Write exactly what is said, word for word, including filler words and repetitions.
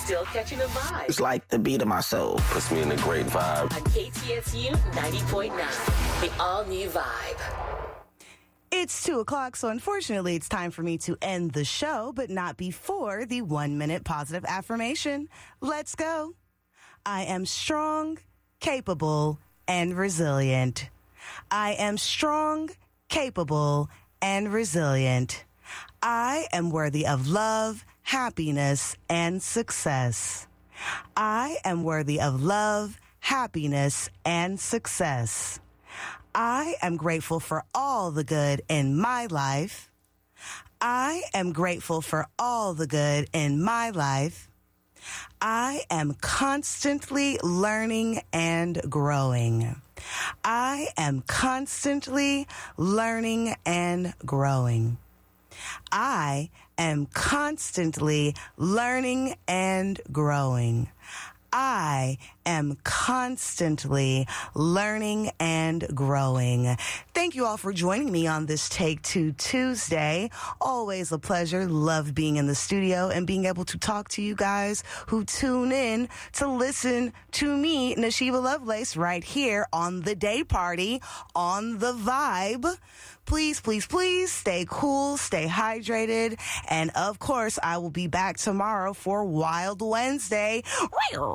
still catching a vibe. It's like the beat of my soul. Puts me in a great vibe. On K T S U ninety point nine, the all-new vibe. It's two o'clock, so unfortunately it's time for me to end the show, but not before the one-minute positive affirmation. Let's go. I am strong, capable, and resilient. I am strong, capable, and resilient. I am worthy of love, happiness, and success. I am worthy of love, happiness, and success. I am grateful for all the good in my life. I am grateful for all the good in my life. I am constantly learning and growing. I am constantly learning and growing. I am constantly learning and growing. I am constantly learning and growing. Thank you all for joining me on this Take Two Tuesday. Always a pleasure. Love being in the studio and being able to talk to you guys who tune in to listen to me, Nashiba Lovelace, right here on The Day Party on The Vibe. Please, please, please stay cool, stay hydrated. And of course, I will be back tomorrow for Wild Wednesday.